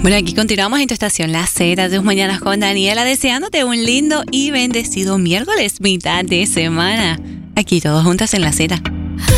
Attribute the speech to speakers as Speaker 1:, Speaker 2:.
Speaker 1: Bueno, aquí continuamos en tu estación La Z, tus mañanas con Daniela, deseándote un lindo y bendecido miércoles, mitad de semana. Aquí todos juntos en La Z.